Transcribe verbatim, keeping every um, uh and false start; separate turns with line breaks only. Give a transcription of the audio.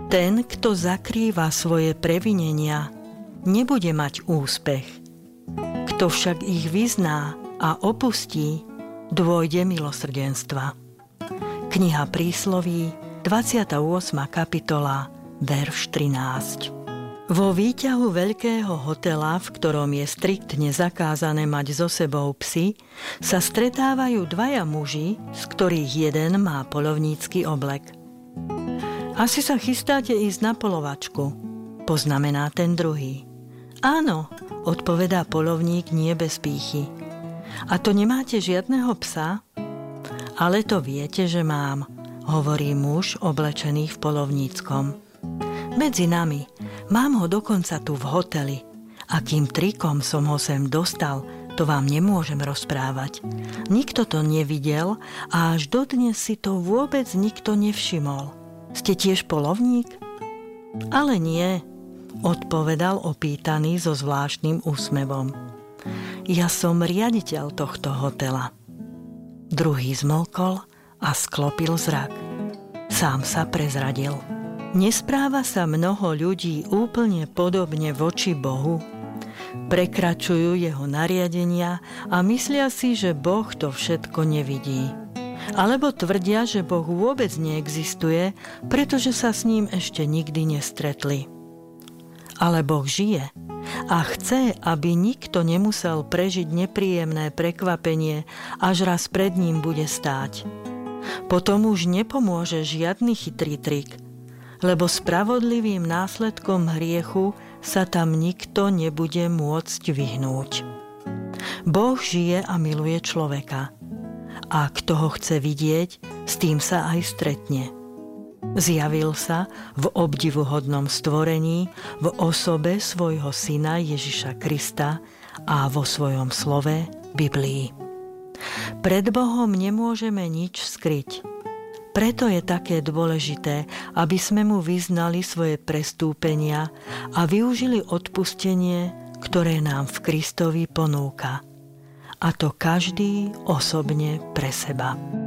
Ten, kto zakrýva svoje previnenia, nebude mať úspech. Kto však ich vyzná a opustí, dôjde milosrdenstva. Kniha Prísloví, dvadsiata ôsma kapitola, verš trinásť. Vo výťahu veľkého hotela, v ktorom je striktne zakázané mať so sebou psy, sa stretávajú dvaja muži, z ktorých jeden má poľovnícky oblek. Asi sa chystáte ísť na polovačku, poznamená ten druhý. Áno, odpovedá poľovník nie bez pýchy. A to nemáte žiadneho psa? Ale to viete, že mám, hovorí muž oblečený v poľovníckom. Medzi nami, mám ho dokonca tu v hoteli. Akým trikom som ho sem dostal, to vám nemôžem rozprávať. Nikto to nevidel a až dodnes si to vôbec nikto nevšimol. Ste tiež poľovník? Ale nie, odpovedal opýtaný so zvláštnym úsmevom. Ja som riaditeľ tohto hotela. Druhý zmlkol a sklopil zrak. Sám sa prezradil. Nespráva sa mnoho ľudí úplne podobne voči Bohu? Prekračujú jeho nariadenia a myslia si, že Boh to všetko nevidí. Alebo tvrdia, že Boh vôbec neexistuje, pretože sa s ním ešte nikdy nestretli. Ale Boh žije a chce, aby nikto nemusel prežiť nepríjemné prekvapenie, až raz pred ním bude stáť. Potom už nepomôže žiadny chytrý trik, lebo spravodlivým následkom hriechu sa tam nikto nebude môcť vyhnúť. Boh žije a miluje človeka. A kto ho chce vidieť, s tým sa aj stretne. Zjavil sa v obdivuhodnom stvorení v osobe svojho syna Ježiša Krista a vo svojom slove Biblii. Pred Bohom nemôžeme nič skryť. Preto je také dôležité, aby sme mu vyznali svoje prestúpenia a využili odpustenie, ktoré nám v Kristovi ponúka. A to každý osobne pre seba.